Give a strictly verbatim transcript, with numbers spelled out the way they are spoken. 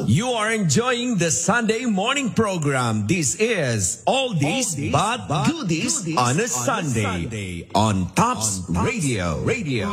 You are enjoying the Sunday morning program. This is Oldies but Goodies on a Sunday on Tops Radio. Radio.